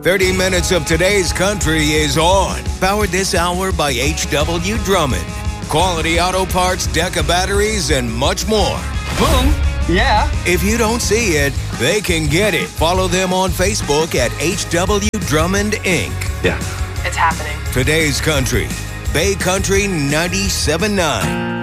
30 minutes of today's country is on. Powered this hour by H.W. Drummond. Quality auto parts, Deca batteries, and much more. Boom. Yeah. If you don't see it, they can get it. Follow them on Facebook at H.W. Drummond, Inc. Yeah. It's happening. Today's country. Bay Country 97.9.